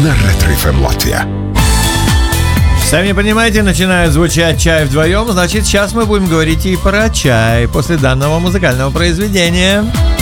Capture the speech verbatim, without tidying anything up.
на Ретро эф эм Латвия. Сами понимаете, начинает звучать «Чай вдвоем», значит, сейчас мы будем говорить и про чай после данного музыкального произведения.